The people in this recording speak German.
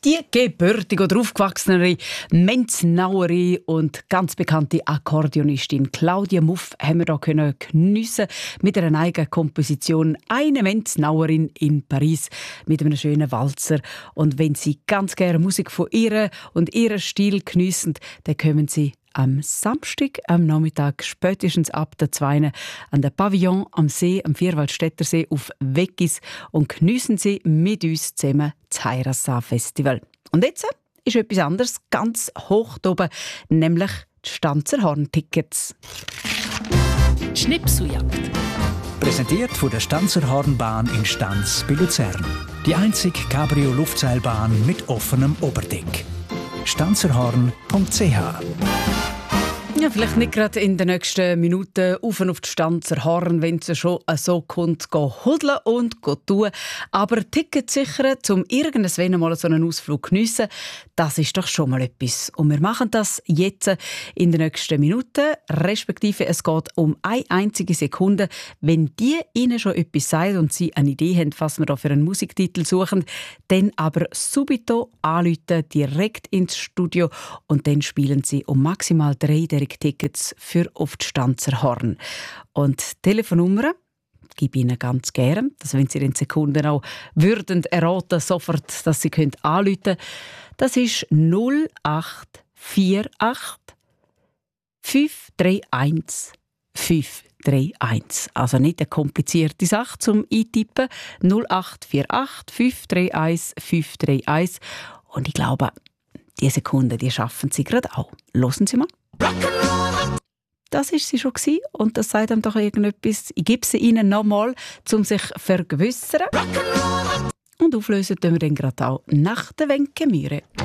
Die gebürtige oder aufgewachsene Menznauerin und ganz bekannte Akkordeonistin Claudia Muff haben wir hier geniessen mit einer eigenen Komposition «Eine Menznauerin in Paris» mit einem schönen Walzer. Und wenn Sie ganz gerne Musik von ihr und ihrem Stil geniessen, dann kommen Sie am Samstag, am Nachmittag, spätestens ab der 2 an der Pavillon am See, am Vierwaldstättersee auf Weggis und geniessen Sie mit uns zusammen das Heiratssaal-Festival. Und jetzt ist etwas anderes, ganz hoch oben, nämlich die Stanzerhorn-Tickets. Schnipseljagd. Präsentiert von der Stanzerhornbahn in Stanz bei Luzern. Die einzige Cabrio-Luftseilbahn mit offenem Oberdeck. stanzerhorn.ch. Ja, vielleicht nicht gerade in den nächsten Minuten auf die Stanzerhorn, wenn es schon so kommt, hudeln und tun. Aber Tickets sichern, um irgendwann mal so einen Ausflug zu geniessen, das ist doch schon mal etwas. Und wir machen das jetzt in den nächsten Minuten, respektive es geht um eine einzige Sekunde. Wenn die Ihnen schon etwas sagt und Sie eine Idee haben, was wir da für einen Musiktitel suchen, dann aber subito anrufen, direkt ins Studio und dann spielen Sie um maximal 3 Tickets für auf die Stanzerhorn. Und die Telefonnummer gebe ich Ihnen ganz gerne, dass wenn Sie in Sekunden auch würden erraten, sofort, dass Sie anrufen können. Das ist 0848 531 531. Also nicht eine komplizierte Sache zum Eintippen. 0848 531 531. Und ich glaube, diese Sekunden, die schaffen Sie gerade auch. Hören Sie mal. Das war sie schon und das sagt einem doch irgendetwas. Ich gebe sie Ihnen nochmal, um sich zu vergewissern. Und auflösen tun wir dann gerade auch nach der Wenke Mühre.